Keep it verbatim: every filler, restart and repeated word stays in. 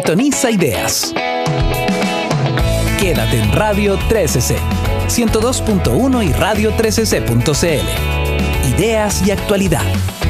Sintoniza Ideas. Quédate en Radio trece C, ciento dos punto uno y radio trece c punto c l. Ideas y actualidad.